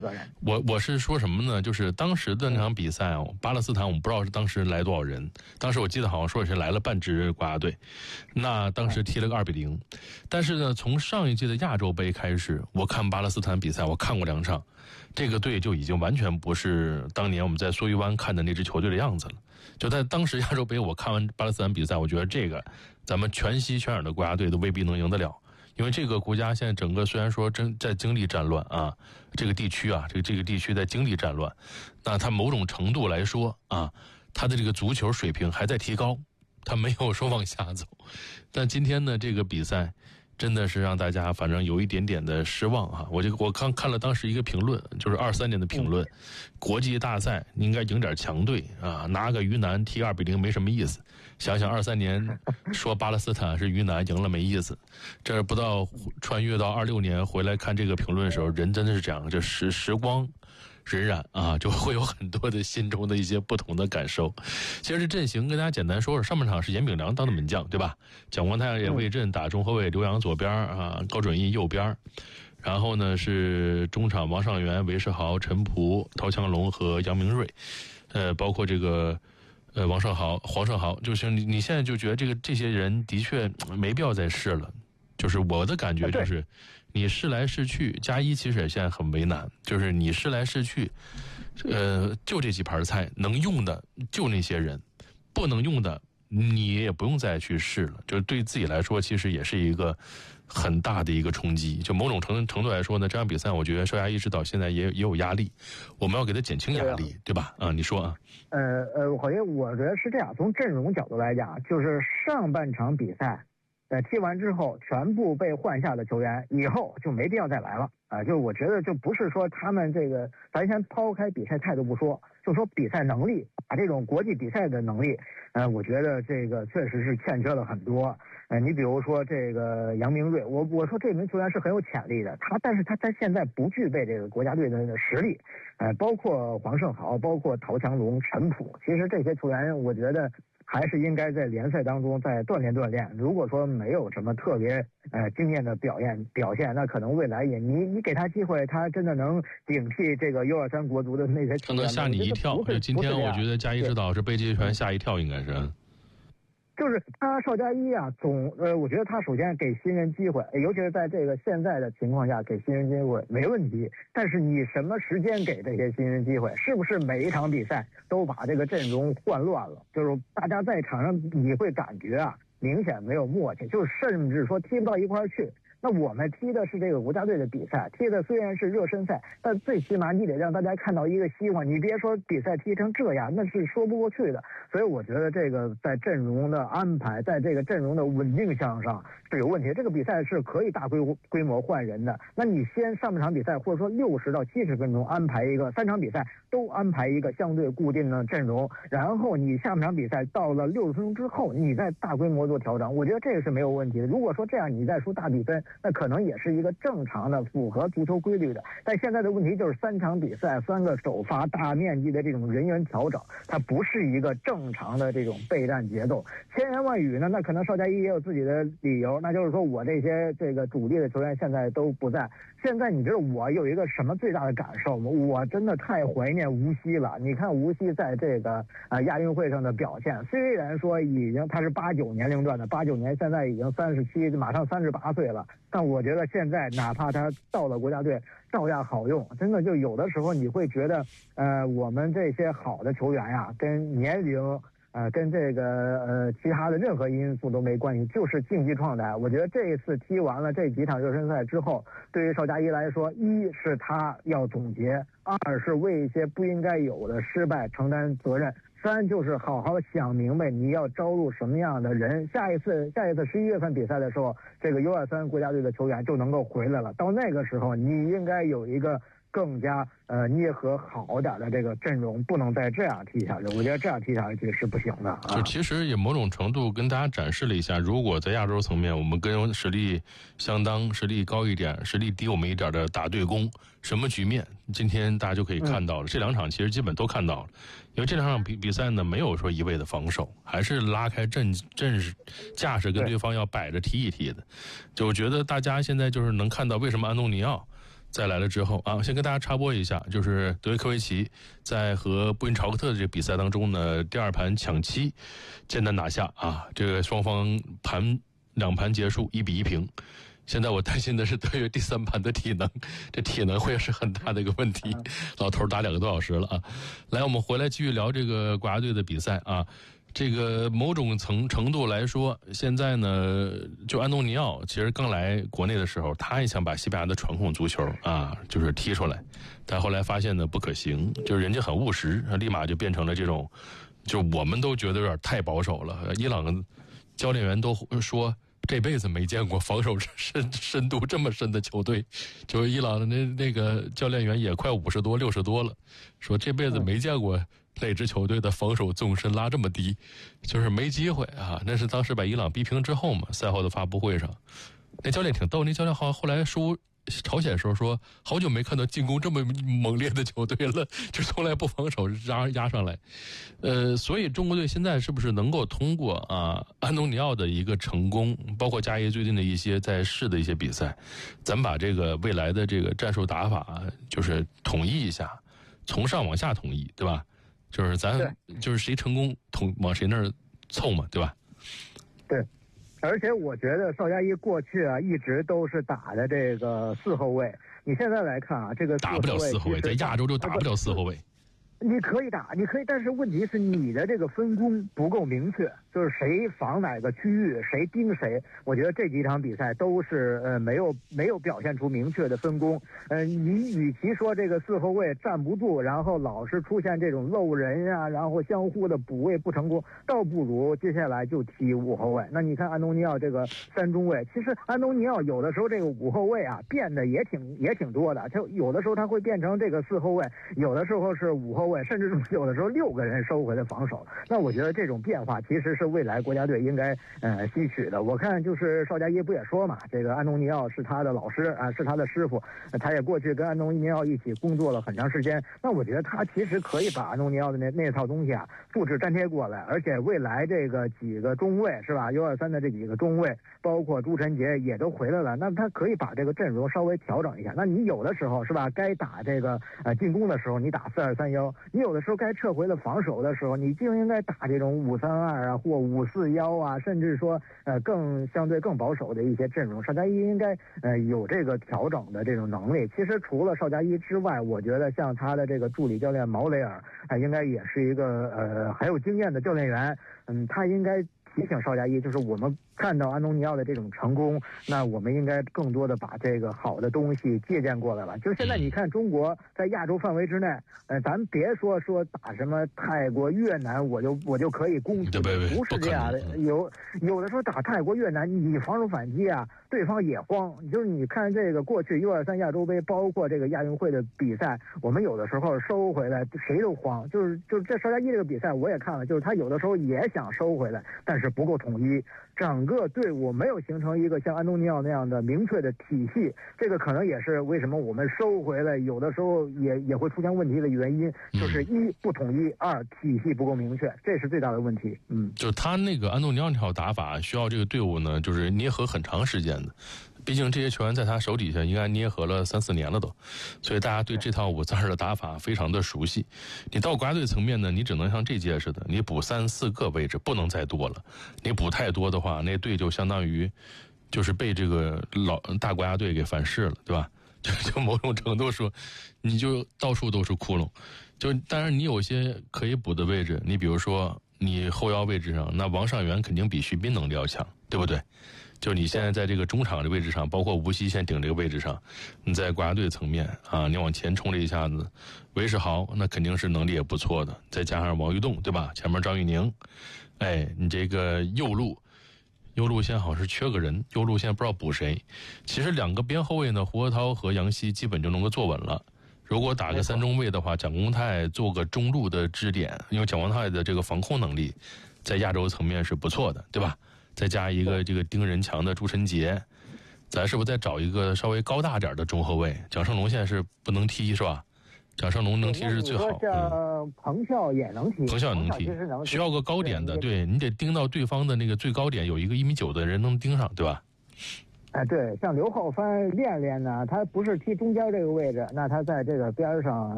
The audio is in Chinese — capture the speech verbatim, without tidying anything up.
责任。 我我是说什么呢？就是当时的那场比赛哦，巴勒斯坦我们不知道是当时来多少人，当时我记得好像说是来了半支国家队，那当时踢了个二比零。但是呢，从上一届的亚洲杯开始，我看巴勒斯坦比赛，我看过两场，这个队就已经完全不是当年我们在梭鱼湾看的那支球队的样子了。就在当时亚洲杯，我看完巴勒斯坦比赛，我觉得这个咱们全西全尔的国家队都未必能赢得了。因为这个国家现在整个虽然说正在经历战乱啊，这个地区啊，这个这个地区在经历战乱，那它某种程度来说啊，它的这个足球水平还在提高，它没有说往下走。但今天呢，这个比赛真的是让大家反正有一点点的失望啊！我这个我刚看了当时一个评论，就是二三年的评论，国际大赛应该赢点强队啊，拿个鱼腩踢二比零没什么意思。想想二三年说巴勒斯坦是鱼腩赢了没意思，这不到穿越到二六年回来看这个评论的时候，人真的是这样，这时时光荏苒啊，就会有很多的心中的一些不同的感受。其实这阵型跟大家简单说说，上半场是严炳良当的门将，对吧？蒋光太也卫阵打中后卫，刘洋左边啊，高准翼右边，然后呢是中场王上元、韦世豪、陈璞、陶强龙和杨明瑞，呃，包括这个呃王胜豪、黄胜豪，就是你你现在就觉得这个这些人的确没必要再试了。就是我的感觉就是，你试来试去，加一其实也现在很为难，就是你试来试去，呃，就这几盘菜能用的就那些人，不能用的你也不用再去试了。就是对自己来说，其实也是一个很大的一个冲击。就某种程程度来说呢，这场比赛我觉得邵佳一指导现在也也有压力，我们要给他减轻压力， 对, 对吧？啊，你说啊？ 呃呃，郝爷，我觉得是这样，从阵容角度来讲，就是上半场比赛。呃，踢完之后全部被换下的球员，以后就没必要再来了啊、呃！就我觉得，就不是说他们这个，咱先抛开比赛态度不说，就说比赛能力啊，这种国际比赛的能力，呃，我觉得这个确实是欠缺了很多。呃，你比如说这个杨明瑞，我我说这名球员是很有潜力的，他但是他在现在不具备这个国家队的实力，呃，包括黄胜豪，包括陶强龙、陈璞，其实这些球员，我觉得。还是应该在联赛当中再锻炼锻炼。如果说没有什么特别呃惊艳的表现表现，那可能未来也你你给他机会，他真的能顶替这个 U 二三国足的那些球员。 能吓你一跳，就今天我觉得佳一指导是被这些传吓一跳，应该是。 就是他邵佳一啊，总呃，我觉得他首先给新人机会，尤其是在这个现在的情况下给新人机会没问题。但是你什么时间给这些新人机会？是不是每一场比赛都把这个阵容换乱了？就是大家在场上你会感觉啊，明显没有默契，就是甚至说踢不到一块儿去。那我们踢的是这个国家队的比赛，踢的虽然是热身赛，但最起码你得让大家看到一个希望。你别说比赛踢成这样，那是说不过去的。所以我觉得这个在阵容的安排，在这个阵容的稳定性上是有问题。这个比赛是可以大规规模换人的。那你先上半场比赛，或者说六十到七十分钟安排一个三场比赛都安排一个相对固定的阵容，然后你下半场比赛到了六十分钟之后，你再大规模做调整，我觉得这个是没有问题的。如果说这样你再输大比分，那可能也是一个正常的符合足球规律的。但现在的问题就是三场比赛三个首发大面积的这种人员调整，它不是一个正常的这种备战节奏。千言万语呢，那可能邵佳一也有自己的理由，那就是说我这些这个主力的球员现在都不在。现在你知道我有一个什么最大的感受吗？我真的太怀念吴曦了。你看吴曦在这个啊、呃、亚运会上的表现，虽然说已经他是八九年龄段的，八九年现在已经三十七，马上三十八岁了。但我觉得现在哪怕他到了国家队，照样好用。真的就有的时候你会觉得，呃，我们这些好的球员呀，跟年龄。呃，跟这个呃其他的任何因素都没关系，就是竞技状态。我觉得这一次踢完了这几场热身赛之后，对于邵佳一来说，一是他要总结，二是为一些不应该有的失败承担责任，三就是好好想明白你要招入什么样的人。下一次下一次十一月份比赛的时候，这个 U 二三国家队的球员就能够回来了。到那个时候，你应该有一个更加呃捏合好点的这个阵容，不能再这样踢下去。我觉得这样踢下去是不行的啊。 就其实也某种程度跟大家展示了一下，如果在亚洲层面，我们跟实力相当、实力高一点、实力低我们一点的打对攻，什么局面？今天大家就可以看到了。嗯、这两场其实基本都看到了，因为这两场比比赛呢，没有说一味的防守，还是拉开阵阵势架势跟对方要摆着踢一踢的。就我觉得大家现在就是能看到为什么安东尼奥再来了之后啊，先跟大家插播一下，就是德约科维奇在和布因朝克特的这个比赛当中呢，第二盘抢七艰难拿下啊，这个双方盘两盘结束一比一平。现在我担心的是德约第三盘的体能，这体能会是很大的一个问题。老头打两个多小时了啊！来，我们回来继续聊这个国家队的比赛啊。这个某种程程度来说，现在呢，就安东尼奥其实刚来国内的时候，他也想把西班牙的传统足球啊，就是踢出来，但后来发现呢不可行，就是人家很务实，立马就变成了这种，就我们都觉得有点太保守了。伊朗教练员都说，这辈子没见过防守深深度这么深的球队，就是伊朗的那那个教练员也快五十多六十多了，说这辈子没见过哪支球队的防守纵深拉这么低，就是没机会啊。那是当时把伊朗逼平之后嘛，赛后的发布会上，那教练挺逗，那教练好像后来输朝鲜的时候说，好久没看到进攻这么猛烈的球队了，就从来不防守压压上来。呃，所以中国队现在是不是能够通过啊安东尼奥的一个成功，包括加耶最近的一些在试的一些比赛，咱把这个未来的这个战术打法就是统一一下，从上往下统一，对吧？就是咱就是谁成功统往谁那儿凑嘛，对吧？ 对。而且我觉得邵佳一过去啊一直都是打的这个四后卫，你现在来看啊，这个打不了四后卫，在亚洲就打不了四后卫。 你可以打，你可以，但是问题是你的这个分工不够明确，就是谁防哪个区域，谁盯谁。我觉得这几场比赛都是呃没有没有表现出明确的分工。呃，你与其说这个四后卫站不住，然后老是出现这种漏人啊，然后相互的补位不成功，倒不如接下来就踢五后卫。那你看安东尼奥这个三中卫，其实安东尼奥有的时候这个五后卫啊变得也挺也挺多的，就有的时候他会变成这个四后卫，有的时候是五后卫。甚至有的时候六个人收回的防守，那我觉得这种变化其实是未来国家队应该呃吸取的。我看就是邵佳一不也说嘛，这个安东尼奥是他的老师啊，是他的师傅，他也过去跟安东尼奥一起工作了很长时间。那我觉得他其实可以把安东尼奥的那那套东西啊复制粘贴过来，而且未来这个几个中卫是吧 ？U 二三的这几个中卫，包括朱晨杰也都回来了，那他可以把这个阵容稍微调整一下。那你有的时候是吧，该打这个呃进攻的时候，你打四二三幺。你有的时候该撤回了防守的时候，你就应该打这种五三二啊，或五四幺啊，甚至说呃更相对更保守的一些阵容。邵佳一应该呃有这个调整的这种能力。其实除了邵佳一之外，我觉得像他的这个助理教练毛雷尔，他应该也是一个呃很有经验的教练员。嗯，他应该提醒邵佳一，就是我们看到安东尼奥的这种成功，那我们应该更多的把这个好的东西借鉴过来了。就是现在你看中国在亚洲范围之内，呃，咱别说说打什么泰国、越南，我就我就可以攻击，不是这样的。有有的时候打泰国、越南，你防守反击啊，对方也慌。就是你看这个过去 U 二三亚洲杯，包括这个亚运会的比赛，我们有的时候收回来谁都慌。就是就是这邵佳一这个比赛我也看了，就是他有的时候也想收回来，但是不够统一。整个队伍没有形成一个像安东尼奥那样的明确的体系，这个可能也是为什么我们收回来有的时候也也会出现问题的原因，就是一不统一，二体系不够明确，这是最大的问题。嗯， 就是他那个安东尼奥那套打法需要这个队伍呢，就是捏合很长时间的。毕竟这些球员在他手底下应该捏合了三四年了都，所以大家对这套五四二的打法非常的熟悉。你到国家队层面呢，你只能像这届似的，你补三四个位置，不能再多了。你补太多的话，那队就相当于就是被这个老大国家队给反噬了，对吧？就就某种程度说，你就到处都是窟窿。就当然你有一些可以补的位置，你比如说你后腰位置上，那王上元肯定比徐斌能力要强，对不对？就你现在在这个中场的位置上，包括无锡现顶这个位置上，你在国家队层面啊，你往前冲了一下子，韦世豪那肯定是能力也不错的，再加上王玉栋，对吧？前面张玉宁，哎，你这个右路，右路线好像是缺个人，右路线不知道补谁。其实两个边后卫呢，胡河涛和杨希基本就能够坐稳了。如果打个三中卫的话，蒋光太做个中路的支点，因为蒋光太的这个防控能力在亚洲层面是不错的，对吧？再加一个这个盯人强的朱晨杰，咱是不是再找一个稍微高大点的中后卫？蒋胜龙现在是不能踢是吧？蒋胜龙能踢是最好。 嗯，彭笑也能踢， 彭笑也能踢，需要个高点的，对你得盯到对方的那个最高点，有一个一米九的人能盯上，对吧？ 哎，对，像刘浩帆练练呢，他不是踢中间这个位置，那他在这个边上